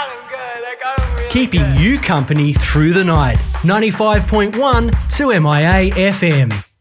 Keeping you company through the night. 95.1 2MIA FM.